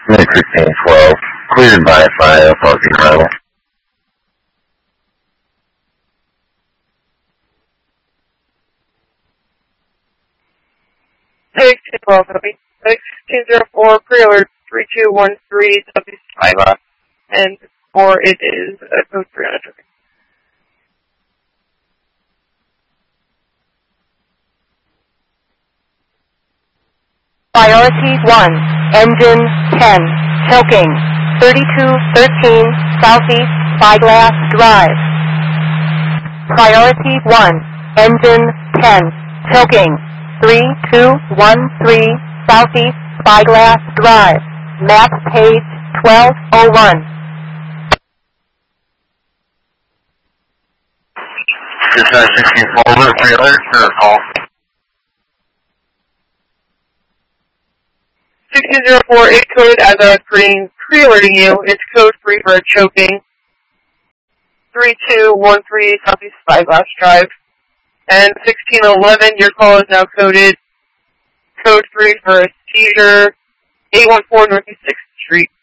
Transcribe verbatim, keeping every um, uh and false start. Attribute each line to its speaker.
Speaker 1: Unit sixteen twelve, cleared by fire, parking arrival.
Speaker 2: sixteen twelve, copy. sixteen oh four, pre-alert three two one three, Southeast Spiva, and or it is a code three on a token.
Speaker 3: Priority one, engine ten, choking, thirty-two thirteen, Southeast Spyglass Drive. Priority one, engine ten, choking, three two one three, Southeast Spyglass Drive. Map page twelve oh one.
Speaker 1: Dispatch sixteen twelve, pre-alert for call.
Speaker 2: sixteen oh four, it coded as I was pre- pre-alerting you. It's code free for a choking. three two one three Southeast Spyglass Drive. And sixteen eleven, your call is now coded. Code three for a seizure. eight one four Northeast sixth Street.